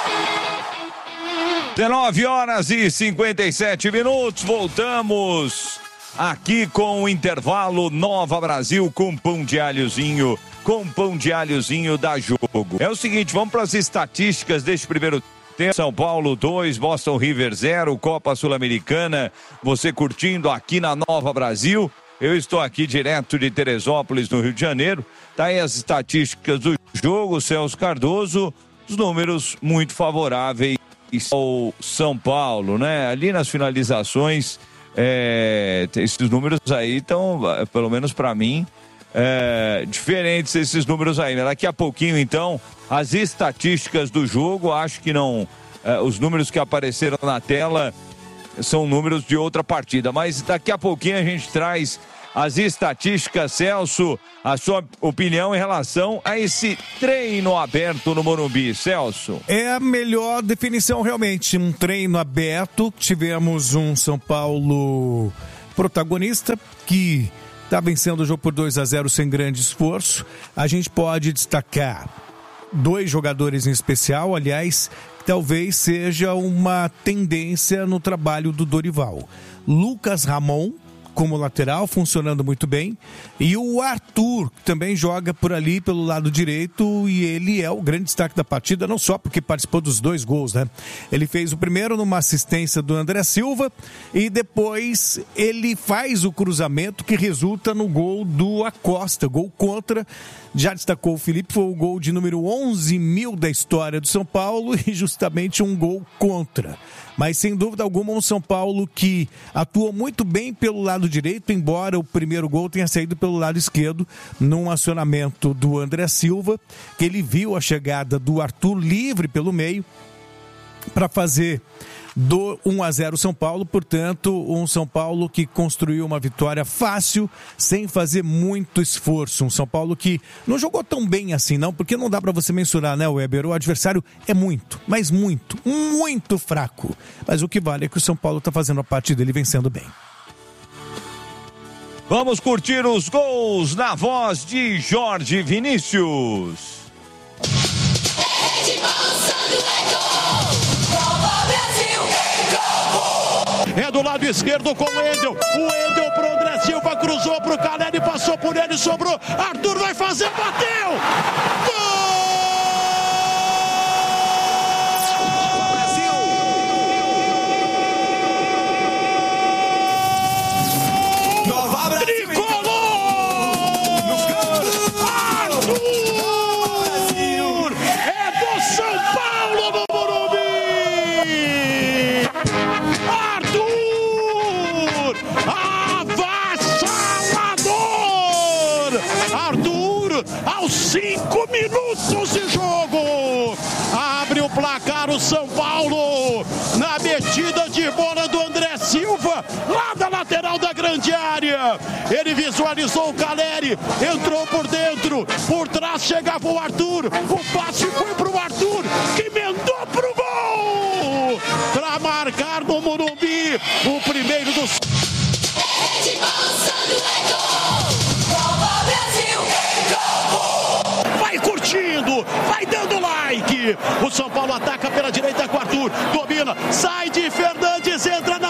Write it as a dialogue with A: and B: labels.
A: 19h57, voltamos aqui com o intervalo Nova Brasil com pão de alhozinho da Jogo. É o seguinte, vamos para as estatísticas deste primeiro tempo. São Paulo 2, Boston River 0, Copa Sul-Americana, você curtindo aqui na Nova Brasil. Eu estou aqui direto de Teresópolis, no Rio de Janeiro. Tá aí as estatísticas do jogo, Celso Cardoso, os números muito favoráveis ao São Paulo, né? Ali nas finalizações, esses números aí estão, pelo menos para mim, diferentes esses números aí, né? Daqui a pouquinho, então, as estatísticas do jogo, acho que não, os números que apareceram na tela são números de outra partida, mas daqui a pouquinho a gente traz as estatísticas. Celso, a sua opinião em relação a esse treino aberto no Morumbi, Celso? É a melhor definição, realmente, um treino aberto. Tivemos um São Paulo protagonista que está vencendo o jogo por 2-0 sem grande esforço. A gente pode destacar dois jogadores em especial, aliás, talvez seja uma tendência no trabalho do Dorival. Lucas Ramon, como lateral, funcionando muito bem, e o Arthur, que também joga por ali pelo lado direito, e ele é o grande destaque da partida, não só porque participou dos 2 gols, né? Ele fez o primeiro numa assistência do André Silva, e depois ele faz o cruzamento que resulta no gol do Acosta, gol contra. Já destacou o Felipe, foi o gol de número 11.000 da história do São Paulo e justamente um gol contra. Mas sem dúvida alguma um São Paulo que atua muito bem pelo lado direito, embora o primeiro gol tenha saído pelo lado esquerdo, num acionamento do André Silva, que ele viu a chegada do Arthur livre pelo meio para fazer do 1-0 São Paulo. Portanto, um São Paulo que construiu uma vitória fácil, sem fazer muito esforço. Um São Paulo que não jogou tão bem assim, não, porque não dá para você mensurar, né, Weber? O adversário é muito, mas muito fraco. Mas o que vale é que o São Paulo está fazendo a parte dele, vencendo bem. Vamos curtir os gols na voz de Jorge Vinícius.
B: É do lado esquerdo com o Wendel. O Wendel pro André Silva, cruzou pro Caleri, passou por ele, sobrou. Arthur vai fazer, bateu! Gol! Aos 5 minutos de jogo, abre o placar o São Paulo, na metida de bola do André Silva, lá da lateral da grande área. Ele visualizou o Caleri, entrou por dentro, por trás chegava o Arthur, o passe foi pro Arthur, que emendou pro gol, para marcar no Morumbi, o primeiro dos... Vai curtindo, vai dando like. O São Paulo ataca pela direita com o Arthur, domina, sai de Fernandes, entra na